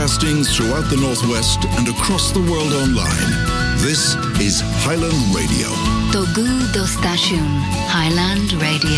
broadcasting throughout the Northwest and across the world online. This is Highland Radio. To Good Station, Highland Radio.